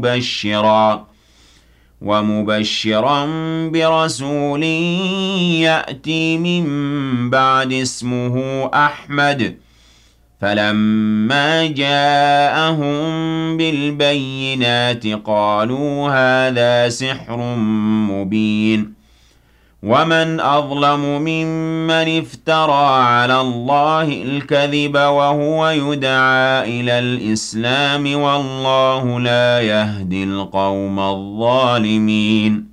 ومبشرا برسول يأتي من بعد اسمه أحمد. فلما جاءهم بالبينات قالوا هذا سحر مبين. ومن أظلم ممن افترى على الله الكذب وهو يدعى إلى الإسلام والله لا يهدي القوم الظالمين.